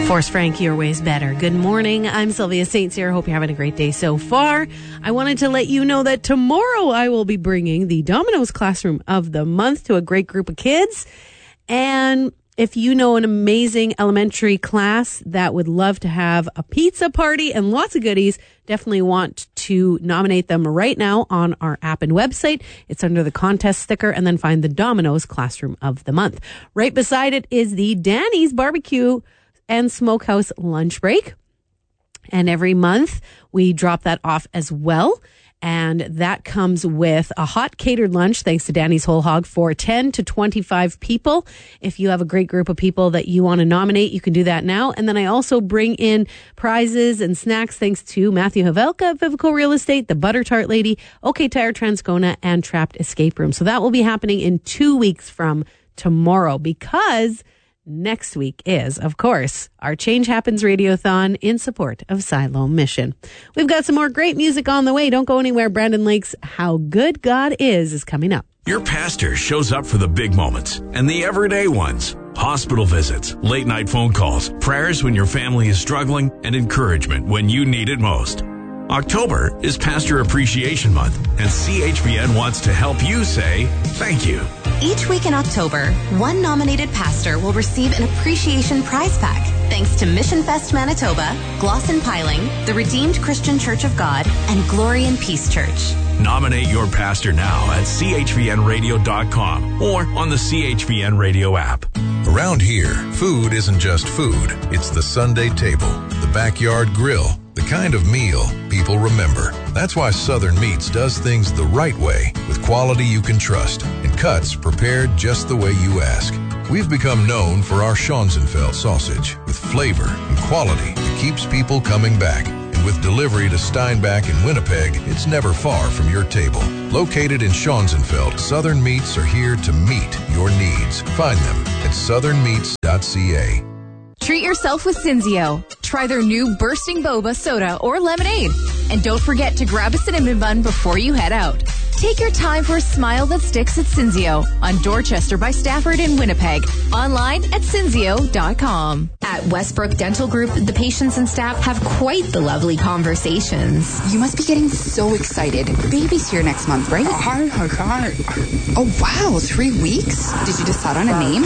Force Frank, your way's better. Good morning. I'm Sylvia St. Cyr. Hope you're having a great day so far. I wanted to let you know that tomorrow I will be bringing the Domino's Classroom of the Month to a great group of kids. And if you know an amazing elementary class that would love to have a pizza party and lots of goodies, definitely want to nominate them right now on our app and website. It's under the contest sticker, and then find the Domino's Classroom of the Month. Right beside it is the Danny's Barbecue and Smokehouse lunch break. And every month we drop that off as well. And that comes with a hot catered lunch, thanks to Danny's Whole Hog, for 10 to 25 people. If you have a great group of people that you want to nominate, you can do that now. And then I also bring in prizes and snacks thanks to Matthew Havelka of Vivico Real Estate, the Butter Tart Lady, OK Tire Transcona, and Trapped Escape Room. So that will be happening in 2 weeks from tomorrow, because next week is, of course, our Change Happens Radiothon in support of Siloam Mission. We've got some more great music on the way. Don't go anywhere. Brandon Lake's How Good God Is coming up. Your pastor shows up for the big moments and the everyday ones. Hospital visits, late night phone calls, prayers when your family is struggling, and encouragement when you need it most. October is Pastor Appreciation Month, and CHBN wants to help you say thank you. Each week in October, one nominated pastor will receive an appreciation prize pack thanks to Mission Fest Manitoba, Glosson Piling, the Redeemed Christian Church of God, and Glory and Peace Church. Nominate your pastor now at chvnradio.com or on the CHVN Radio app. Around here, food isn't just food. It's the Sunday table, the backyard grill, the kind of meal people remember. That's why Southern Meats does things the right way, with quality you can trust and cuts prepared just the way you ask. We've become known for our Schonzenfeld sausage, with flavor and quality that keeps people coming back. And with delivery to Steinbach and Winnipeg, it's never far from your table. Located in Schonzenfeld, Southern Meats are here to meet your needs. Find them at southernmeats.ca. Treat yourself with Cinzio. Try their new Bursting Boba soda or lemonade. And don't forget to grab a cinnamon bun before you head out. Take your time for a smile that sticks at Cinzio on Dorchester by Stafford in Winnipeg. Online at cinzio.com. At Westbrook Dental Group, the patients and staff have quite the lovely conversations. You must be getting so excited. Baby's here next month, right? Oh, wow, 3 weeks? Did you decide on a name?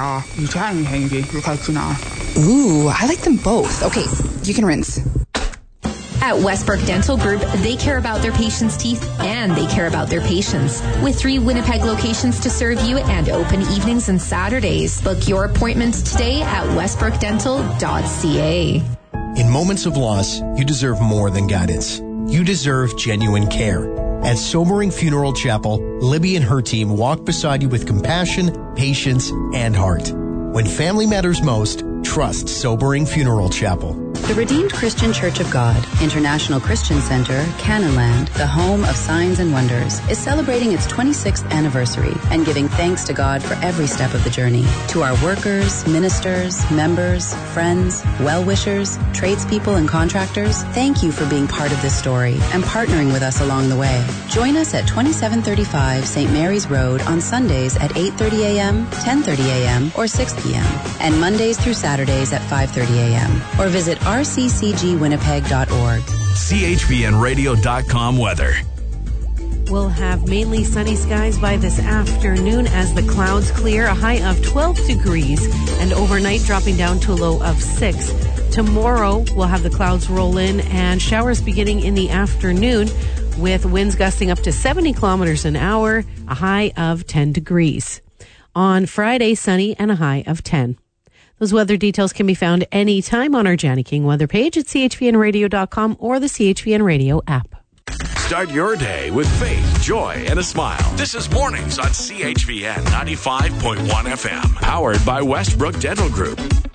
Ooh, I like them both. Okay, you can rinse. At Westbrook Dental Group, they care about their patients' teeth and they care about their patients. With 3 Winnipeg locations to serve you and open evenings and Saturdays. Book your appointments today at westbrookdental.ca. In moments of loss, you deserve more than guidance. You deserve genuine care. At Sobering Funeral Chapel, Libby and her team walk beside you with compassion, patience, and heart. When family matters most, trust Sobering Funeral Chapel. The Redeemed Christian Church of God, International Christian Center, Cannonland, the home of signs and wonders, is celebrating its 26th anniversary and giving thanks to God for every step of the journey. To our workers, ministers, members, friends, well-wishers, tradespeople, and contractors, thank you for being part of this story and partnering with us along the way. Join us at 2735 St. Mary's Road on Sundays at 8:30 a.m., 10:30 a.m., or 6 p.m., and Mondays through Saturdays at 5:30 a.m., or visit rccgwinnipeg.org. chvnradio.com weather. We'll have mainly sunny skies by this afternoon as the clouds clear, a high of 12 degrees, and overnight dropping down to a low of 6. Tomorrow, we'll have the clouds roll in and showers beginning in the afternoon with winds gusting up to 70 kilometers an hour, a high of 10 degrees. On Friday, sunny and a high of 10. Those weather details can be found anytime on our Janny King weather page at chvnradio.com or the CHVN Radio app. Start your day with faith, joy, and a smile. This is Mornings on CHVN 95.1 FM, powered by Westbrook Dental Group.